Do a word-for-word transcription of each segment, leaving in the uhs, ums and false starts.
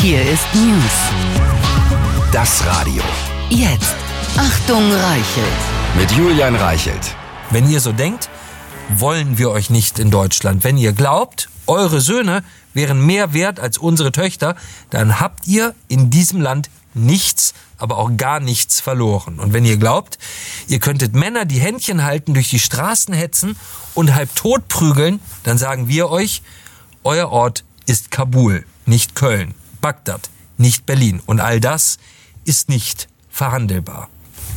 Hier ist News. Das Radio. Jetzt. Achtung, Reichelt. Mit Julian Reichelt. Wenn ihr so denkt, wollen wir euch nicht in Deutschland. Wenn ihr glaubt, eure Söhne wären mehr wert als unsere Töchter, dann habt ihr in diesem Land nichts, aber auch gar nichts verloren. Und wenn ihr glaubt, ihr könntet Männer, die Händchen halten, durch die Straßen hetzen und halb tot prügeln, dann sagen wir euch, euer Ort ist Kabul, nicht Köln, Bagdad, nicht Berlin. Und all das ist nicht verhandelbar.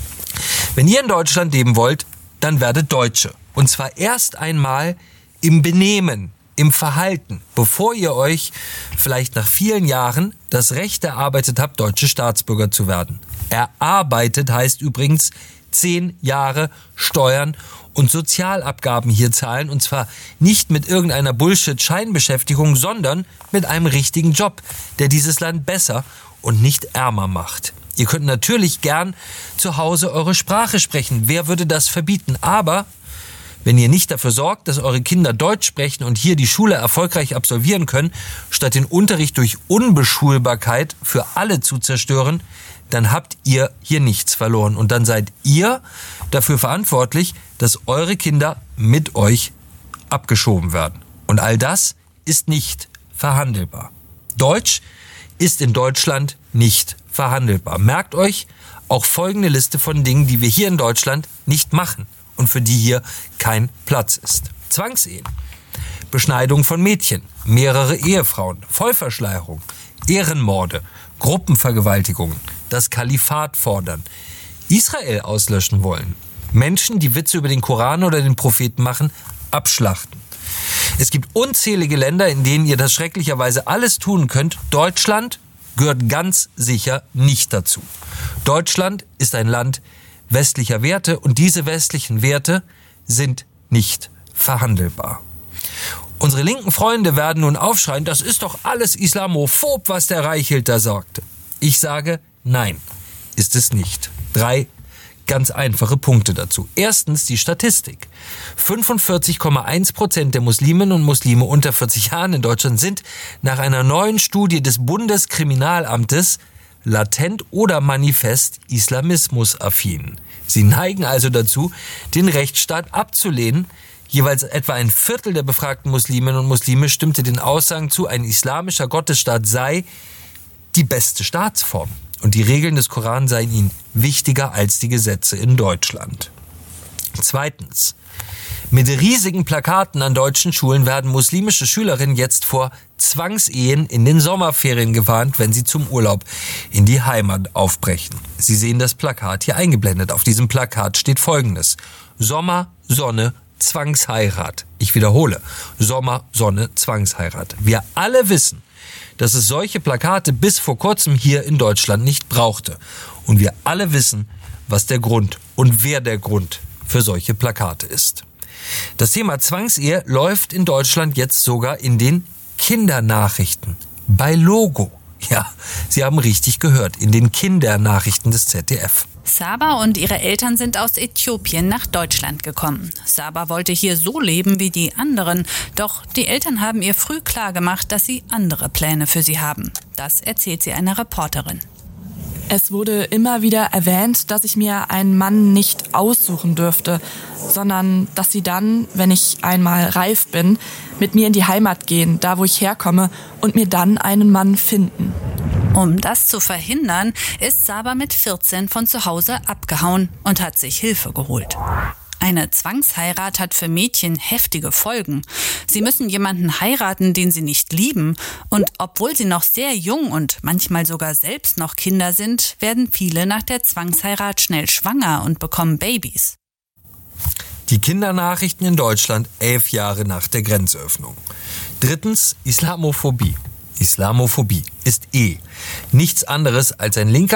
Wenn ihr in Deutschland leben wollt, dann werdet Deutsche. Und zwar erst einmal im Benehmen, im Verhalten, bevor ihr euch vielleicht nach vielen Jahren das Recht erarbeitet habt, deutsche Staatsbürger zu werden. Erarbeitet heißt übrigens zehn Jahre Steuern und Sozialabgaben hier zahlen, und zwar nicht mit irgendeiner Bullshit-Scheinbeschäftigung, sondern mit einem richtigen Job, der dieses Land besser und nicht ärmer macht. Ihr könnt natürlich gern zu Hause eure Sprache sprechen. Wer würde das verbieten? Aber wenn ihr nicht dafür sorgt, dass eure Kinder Deutsch sprechen und hier die Schule erfolgreich absolvieren können, statt den Unterricht durch Unbeschulbarkeit für alle zu zerstören, dann habt ihr hier nichts verloren. Und dann seid ihr dafür verantwortlich, dass eure Kinder mit euch abgeschoben werden. Und all das ist nicht verhandelbar. Deutsch ist in Deutschland nicht verhandelbar. Merkt euch auch folgende Liste von Dingen, die wir hier in Deutschland nicht machen und für die hier kein Platz ist. Zwangsehen, Beschneidung von Mädchen, mehrere Ehefrauen, Vollverschleierung, Ehrenmorde, Gruppenvergewaltigungen, das Kalifat fordern, Israel auslöschen wollen, Menschen, die Witze über den Koran oder den Propheten machen, abschlachten. Es gibt unzählige Länder, in denen ihr das schrecklicherweise alles tun könnt. Deutschland gehört ganz sicher nicht dazu. Deutschland ist ein Land westlicher Werte und diese westlichen Werte sind nicht verhandelbar. Unsere linken Freunde werden nun aufschreien, das ist doch alles islamophob, was der Reichelt da sagte. Ich sage, nein, ist es nicht. Drei ganz einfache Punkte dazu. Erstens die Statistik. fünfundvierzig Komma eins Prozent der Musliminnen und Muslime unter vierzig Jahren in Deutschland sind nach einer neuen Studie des Bundeskriminalamtes latent oder manifest islamismusaffin. Sie neigen also dazu, den Rechtsstaat abzulehnen. Jeweils etwa ein Viertel der befragten Musliminnen und Muslime stimmte den Aussagen zu, ein islamischer Gottesstaat sei die beste Staatsform. Und die Regeln des Koran seien ihnen wichtiger als die Gesetze in Deutschland. Zweitens. Mit riesigen Plakaten an deutschen Schulen werden muslimische Schülerinnen jetzt vor Zwangsehen in den Sommerferien gewarnt, wenn sie zum Urlaub in die Heimat aufbrechen. Sie sehen das Plakat hier eingeblendet. Auf diesem Plakat steht Folgendes: Sommer, Sonne, Zwangsheirat. Ich wiederhole: Sommer, Sonne, Zwangsheirat. Wir alle wissen, dass es solche Plakate bis vor kurzem hier in Deutschland nicht brauchte. Und wir alle wissen, was der Grund und wer der Grund für solche Plakate ist. Das Thema Zwangsehe läuft in Deutschland jetzt sogar in den Kindernachrichten. Bei Logo. Ja, Sie haben richtig gehört, in den Kindernachrichten des Z D F. Saba und ihre Eltern sind aus Äthiopien nach Deutschland gekommen. Saba wollte hier so leben wie die anderen, doch die Eltern haben ihr früh klargemacht, dass sie andere Pläne für sie haben. Das erzählt sie einer Reporterin. Es wurde immer wieder erwähnt, dass ich mir einen Mann nicht aussuchen dürfte, sondern dass sie dann, wenn ich einmal reif bin, mit mir in die Heimat gehen, da wo ich herkomme, und mir dann einen Mann finden. Um das zu verhindern, ist Saba mit vierzehn von zu Hause abgehauen und hat sich Hilfe geholt. Eine Zwangsheirat hat für Mädchen heftige Folgen. Sie müssen jemanden heiraten, den sie nicht lieben. Und obwohl sie noch sehr jung und manchmal sogar selbst noch Kinder sind, werden viele nach der Zwangsheirat schnell schwanger und bekommen Babys. Die Kindernachrichten in Deutschland elf Jahre nach der Grenzöffnung. Drittens, Islamophobie. Islamophobie ist eh nichts anderes als ein linker